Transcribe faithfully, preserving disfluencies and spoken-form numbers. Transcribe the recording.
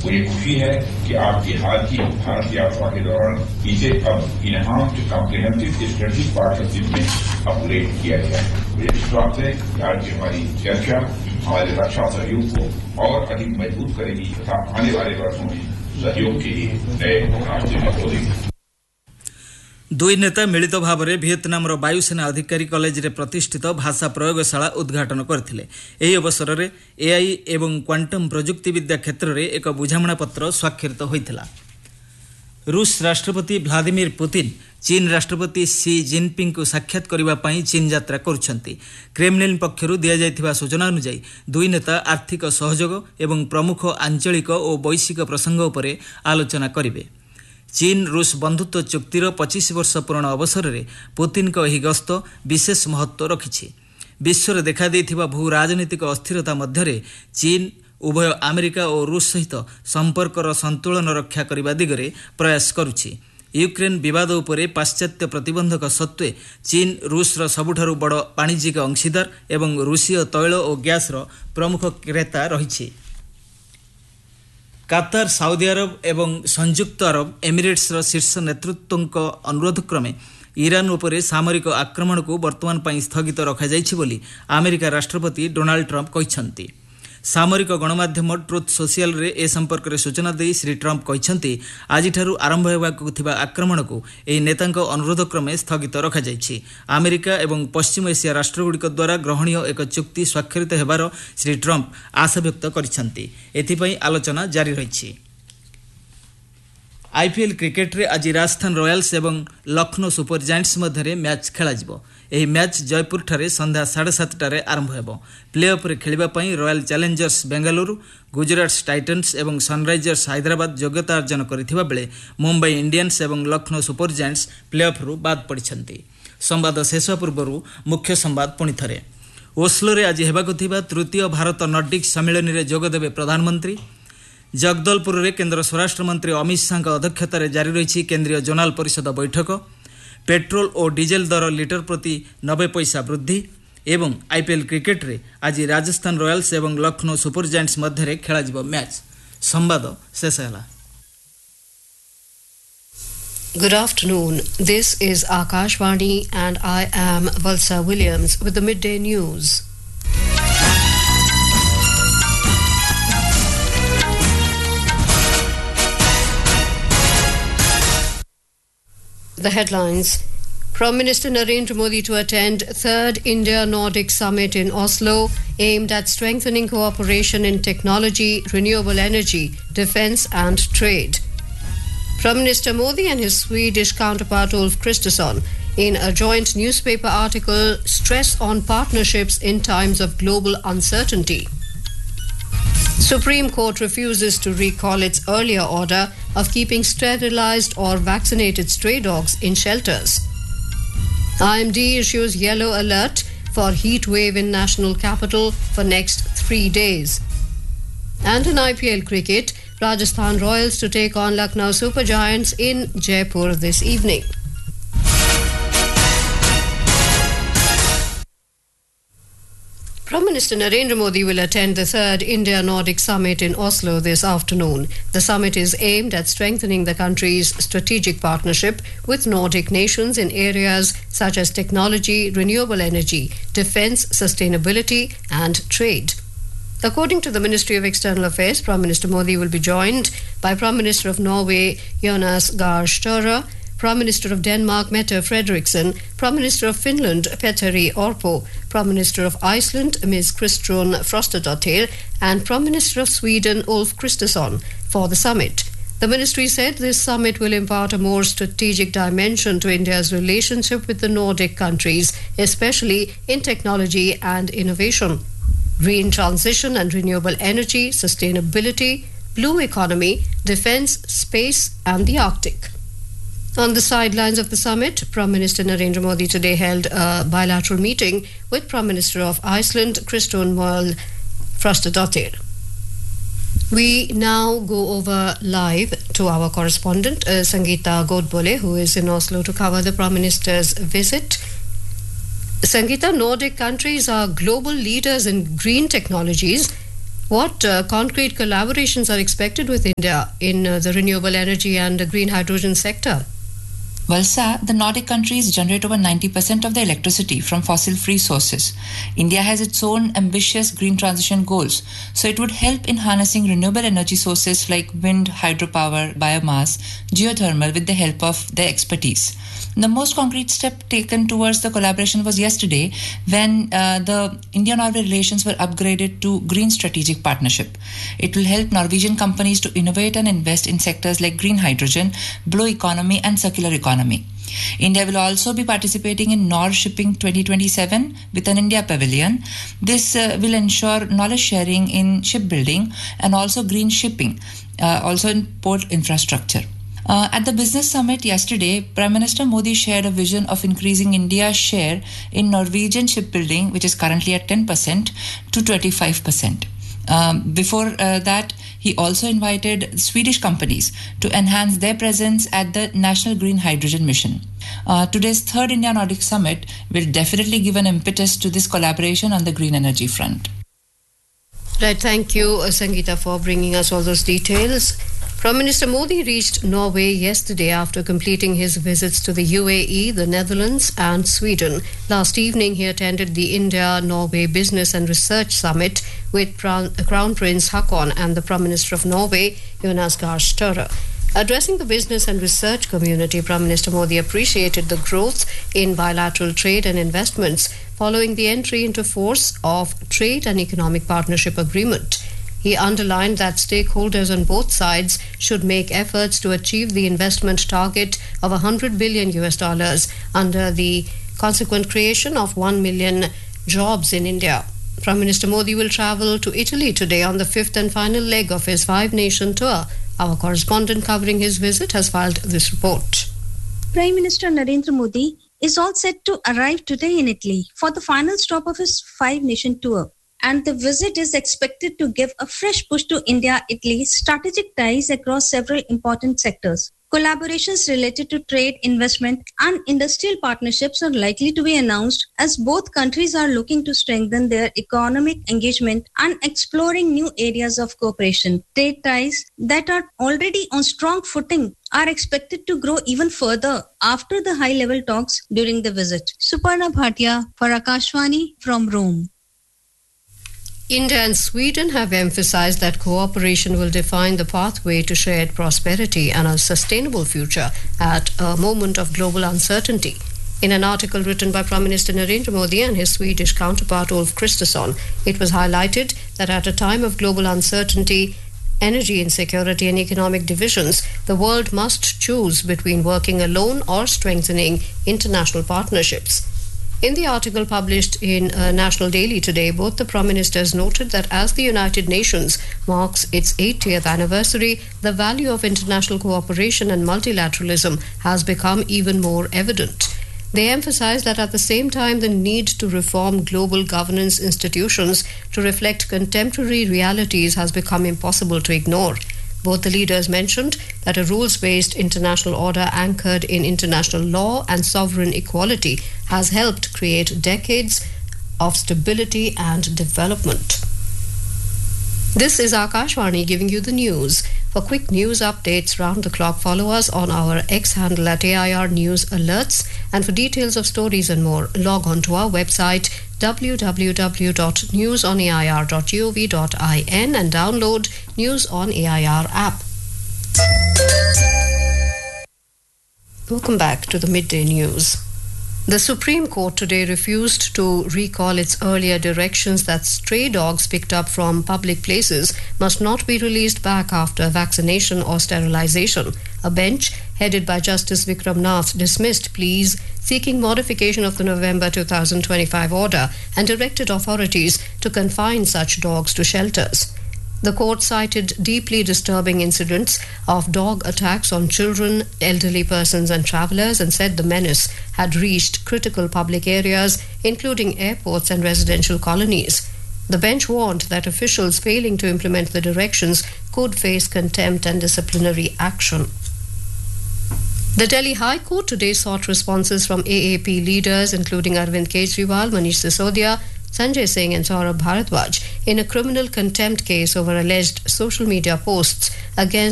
मुझे खुशी है कि आपकी हाल की भारत यात्रा के दौरान इसे अब इनहांस्ड कॉम्प्रिहेंसिव स्ट्रेटेजिक पार्टनरशिप में अपग्रेड किया गया है। मुझे विश्वास है कि आज की हमारी चर्चा हमारे रक्षा सहयोग को और अधिक मजबूत करेगी तथा आने वाले वर्षों में सहयोग के लिए नए रास्ते में खोलेगी। दुई नेता मिलित भाव में वियतनाम वायुसेना अधिकारी कॉलेज रे प्रतिष्ठित भाषा प्रयोगशाला उद्घाटन करथिले। एही अवसर में एआई एवं क्वांटम प्रजुक्ति विद्या क्षेत्र में एक बुझामणा पत्र स्वाक्षरित होइथिला। रूस राष्ट्रपति व्लादिमीर पुतिन चीन राष्ट्रपति सी जिनपिंग को साक्षात करने पर चीन यात्रा करुछंती। क्रेमलिन पक्षरु दिया जायथिबा सूचना अनुसार दुई नेता आर्थिक सहयोग एवं प्रमुख आंचलिक और वैश्विक प्रसंग उपरे आलोचना करिवे। चीन रूस बंधुत्व चुक्तिर पच्चीस वर्ष पूर्ण अवसर में पुतिन को यह गस्त विशेष महत्व रखिछि। विश्व देखा देथिबा भू राजनीतिक अस्थिरता मध्य चीन उभय अमेरिका और रूस सहित संपर्कर संतुलन रक्षा करने दिगरे प्रयास करुछि। यूक्रेन विवाद उपरे पाश्चात्य प्रतिबंधक सत्वे चीन रूसर सबुठारु बड़ वाणिज्यिक अंशीदार एवं रूसीय तैल और गैसर प्रमुख क्रेता रहिछि। कातार साउदी अरब एवं संयुक्त अरब एमिरेट्सर शीर्ष नेतृत्वଙ୍କ अनुरोध क्रमे ईरान उपरे सामरिक आक्रमण को वर्तमान पर स्थगित रखा जाइछि बोली अमेरिका राष्ट्रपति डोनाल्ड ट्रंप कहिसंती। सामरिक गणमाध्यम ट्रुथ सोशल रे ए संपर्क में सूचना दे श्री ट्रंप कहिसंती आज आरंभ होगाकु थिबा आक्रमण को एही नेतांक अनुरोध क्रमे स्थगित रखा जाइछि। अमेरिका एवं पश्चिम एशिया राष्ट्रगुड़िक द्वारा ग्रहणीय एक चुक्ति स्वाक्षरित हेबार श्री ट्रंप आशा व्यक्त करिसंती। एथिपई आलोचना जारी रहिछि। आईपीएल क्रिकेट रे आज राजस्थान रॉयल्स एवं लखनऊ सुपर जायंट्स मध्य मैच खेल यह मैच जयपुर ठारे संध्या साढ़े सातटारे आरंभ हेबो। प्ले ऑफ रे खेलिबा पई royal Challengers Bengaluru, Gujarat titans एवं सनराइजर्स हैदराबाद योग्यता अर्जन करथिबा बेले मुंबई इंडियंस एवं Lucknow super giants play of रु बाद पड़िछंती। संवाद शेष पूर्वरु मुख्य संवाद पुणी थरे। ओस्लो रे आज हेबाकु थिबा तृतीय भारत नॉर्डिक सम्मेलन रे जोग देबे प्रधानमंत्री। जगदलपुर रे केंद्र स्वराष्ट्र मंत्री अमित शाह अध्यक्षतार जारी रही केंद्रीय जोनाल परिषद बैठक। पेट्रोल और डीजेल दर लिटर प्रति नब्बे पैसा वृद्धि एवं आईपीएल क्रिकेट रे आज राजस्थान रॉयल्स एवं लखनऊ सुपर जायंट्स मध्य खेल मैच। संवाद शेष है। Good afternoon. This is Akashvani and I am Valsa Williams with the midday news. The headlines. Prime Minister Narendra Modi to attend third India-Nordic Summit in Oslo aimed at strengthening cooperation in technology, renewable energy, defence and trade. Prime Minister Modi and his Swedish counterpart Ulf Kristersson in a joint newspaper article stress on partnerships in times of global uncertainty. Supreme Court refuses to recall its earlier order of keeping sterilized or vaccinated stray dogs in shelters. I M D issues yellow alert for heat wave in national capital for next three days. And in I P L cricket, Rajasthan Royals to take on Lucknow Super Giants in Jaipur this evening. Prime Minister Narendra Modi will attend the third India-Nordic Summit in Oslo this afternoon. The summit is aimed at strengthening the country's strategic partnership with Nordic nations in areas such as technology, renewable energy, defence, sustainability and trade. According to the Ministry of External Affairs, Prime Minister Modi will be joined by Prime Minister of Norway Jonas Gahr Støre, Prime Minister of Denmark Mette Frederiksen, Prime Minister of Finland Petteri Orpo, Prime Minister of Iceland Miz Kristrún Frostadóttir and Prime Minister of Sweden Ulf Kristersson for the summit. The ministry said this summit will impart a more strategic dimension to India's relationship with the Nordic countries, especially in technology and innovation, green transition and renewable energy, sustainability, blue economy, defence, space and the Arctic. On the sidelines of the summit, Prime Minister Narendra Modi today held a bilateral meeting with Prime Minister of Iceland Kristrún Frostadóttir. We now go over live to our correspondent uh, Sangeeta Godbole, who is in Oslo to cover the Prime Minister's visit. Sangeeta, Nordic countries are global leaders in green technologies. What uh, concrete collaborations are expected with India in uh, the renewable energy and the green hydrogen sector? Well, sir, the Nordic countries generate over ninety percent of their electricity from fossil-free sources. India has its own ambitious green transition goals, so it would help in harnessing renewable energy sources like wind, hydropower, biomass, geothermal with the help of their expertise. The most concrete step taken towards the collaboration was yesterday when uh, the India-Norway relations were upgraded to Green Strategic Partnership. It will help Norwegian companies to innovate and invest in sectors like green hydrogen, blue economy and circular economy. India will also be participating in Nor Shipping twenty twenty-seven with an India pavilion. This uh, will ensure knowledge sharing in shipbuilding and also green shipping, uh, also in port infrastructure. Uh, at the business summit yesterday, Prime Minister Modi shared a vision of increasing India's share in Norwegian shipbuilding, which is currently at ten percent, to twenty-five percent. Um, before uh, that, he also invited Swedish companies to enhance their presence at the National Green Hydrogen Mission. Uh, today's third India-Nordic Summit will definitely give an impetus to this collaboration on the green energy front. Right, thank you, uh, Sangeeta, for bringing us all those details. Prime Minister Modi reached Norway yesterday after completing his visits to the U A E, the Netherlands and Sweden. Last evening, he attended the India-Norway Business and Research Summit with Crown Prince Haakon and the Prime Minister of Norway, Jonas Gahr Støre. Addressing the business and research community, Prime Minister Modi appreciated the growth in bilateral trade and investments following the entry into force of Trade and Economic Partnership Agreement. He underlined that stakeholders on both sides should make efforts to achieve the investment target of one hundred billion U S dollars under the consequent creation of one million jobs in India. Prime Minister Modi will travel to Italy today on the fifth and final leg of his five-nation tour. Our correspondent covering his visit has filed this report. Prime Minister Narendra Modi is all set to arrive today in Italy for the final stop of his five-nation tour. And the visit is expected to give a fresh push to India-Italy strategic ties across several important sectors. Collaborations related to trade, investment, and industrial partnerships are likely to be announced as both countries are looking to strengthen their economic engagement and exploring new areas of cooperation. Trade ties that are already on strong footing are expected to grow even further after the high-level talks during the visit. Suparna Bhatia for Akashvani from Rome. India and Sweden have emphasized that cooperation will define the pathway to shared prosperity and a sustainable future at a moment of global uncertainty. In an article written by Prime Minister Narendra Modi and his Swedish counterpart Ulf Kristersson, it was highlighted that at a time of global uncertainty, energy insecurity and economic divisions, the world must choose between working alone or strengthening international partnerships. In the article published in uh, National Daily today, both the Prime Ministers noted that as the United Nations marks its eightieth anniversary, the value of international cooperation and multilateralism has become even more evident. They emphasized that at the same time, the need to reform global governance institutions to reflect contemporary realities has become impossible to ignore. Both the leaders mentioned that a rules-based international order anchored in international law and sovereign equality has helped create decades of stability and development. This is Akashvani giving you the news. For quick news updates round the clock, follow us on our X handle at A I R News Alerts. And for details of stories and more, log on to our website w w w dot news on a i r dot gov dot in and download News on A I R app. Welcome back to the midday news. The Supreme Court today refused to recall its earlier directions that stray dogs picked up from public places must not be released back after vaccination or sterilization. A bench headed by Justice Vikram Nath dismissed pleas seeking modification of the November two thousand twenty-five order and directed authorities to confine such dogs to shelters. The court cited deeply disturbing incidents of dog attacks on children, elderly persons and travellers and said the menace had reached critical public areas, including airports and residential colonies. The bench warned that officials failing to implement the directions could face contempt and disciplinary action. The Delhi High Court today sought responses from A A P leaders including Arvind Kejriwal, Manish Sisodia, Sanjay Singh and Saurabh Bharadwaj in a criminal contempt case over alleged social media posts against